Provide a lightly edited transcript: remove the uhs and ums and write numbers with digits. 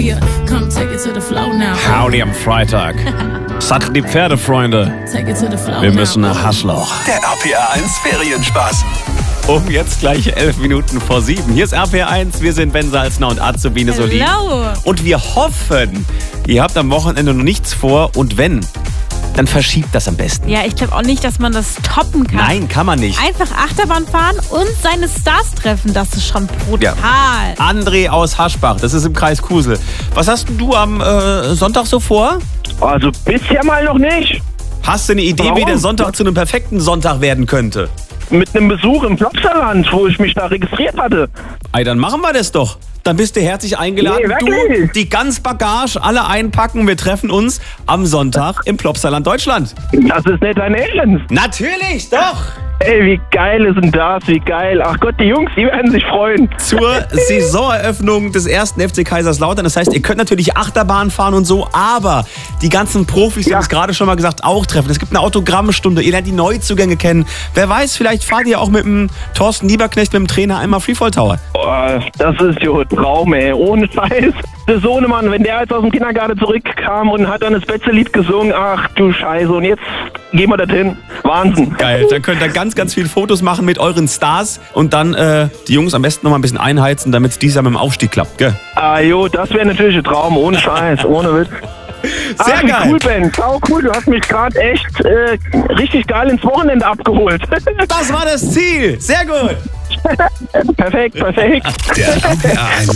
Yeah, come take it to the flow now. Howdy am Freitag. Satt die Pferdefreunde. Take it to the flow Wir now. müssen nach Haslauch. Der RPR 1 Ferienspaß. Um jetzt gleich 11 Minuten vor 7. Hier ist RPR 1, wir sind Ben Salzner und Azubine Solin. Hallo. Und wir hoffen, ihr habt am Wochenende noch nichts vor und wenn, dann verschiebt das am besten. Ja, ich glaube auch nicht, dass man das toppen kann. Nein, kann man nicht. Einfach Achterbahn fahren und seine Stars treffen, das ist schon brutal. André aus Haschbach, das ist im Kreis Kusel. Was hast denn du am Sonntag so vor? Also bisher mal noch nicht. Hast du eine Idee, wie der Sonntag zu einem perfekten Sonntag werden könnte? Mit einem Besuch im Plopsaland, wo ich mich da registriert hatte. Ey, dann machen wir das doch. Dann bist du herzlich eingeladen. Nee, du, wirklich? die ganz Bagage, alle einpacken. Wir treffen uns am Sonntag im Plopsaland Deutschland. Das ist nicht dein Ernst. Natürlich, doch. Ey, wie geil ist denn das? Wie geil. Ach Gott, die Jungs, die werden sich freuen. Zur Saisoneröffnung des 1. FC Kaiserslautern. Das heißt, ihr könnt natürlich Achterbahn fahren und so, aber die ganzen Profis, die haben es gerade schon mal gesagt, auch treffen. Es gibt eine Autogrammstunde, ihr lernt die Neuzugänge kennen. Wer weiß, vielleicht fahrt ihr auch mit dem Thorsten Lieberknecht, mit dem Trainer, einmal Freefall Tower. Boah, das ist ja ein Traum, ey. Ohne Scheiß. Der Sohnemann, wenn der jetzt aus dem Kindergarten zurückkam und hat dann das Betze-Lied gesungen, ach du Scheiße, und jetzt gehen wir dorthin. Wahnsinn. Geil, dann könnt ihr ganz, ganz viele Fotos machen mit euren Stars und dann die Jungs am besten noch mal ein bisschen einheizen, damit es dieses Jahr mit dem Aufstieg klappt, gell? Ah jo, das wäre natürlich ein Traum, ohne Scheiß, ohne Witz. Sehr wie geil. Cool, Ben. Sau cool, du hast mich gerade echt richtig geil ins Wochenende abgeholt. Das war das Ziel. Sehr gut. Perfekt, perfekt. Der RPR 1